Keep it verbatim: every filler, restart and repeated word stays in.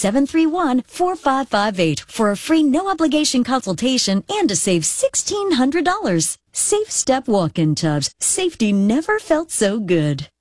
seven three one, four five five eight for a free no-obligation consultation and to save sixteen hundred dollars. Safe Step walk-in tubs. Safety never felt so good.